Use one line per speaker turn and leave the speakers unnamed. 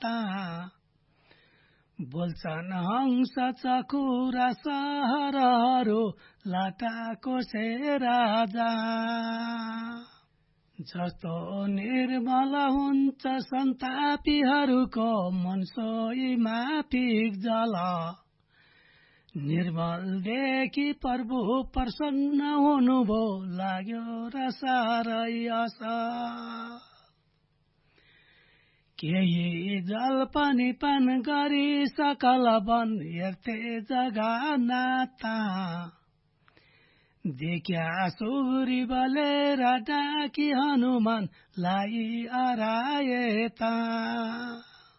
ता बोल्छन् हंस चकुरा सहरहरू लाटाको राजा जस्तो निर्मल हुन्छ सन्तापीहरूको मन सोहीमा पिग्जल निर्मलदेखि प्रभु प्रसन्न हुनुभयो लाग्यो र साह्रै असल केही जल पनि पान गरी सकल वन हेर्थे जगा नाता देख्या सुग्री बलेर डाकी हनुमानलाई हराए ता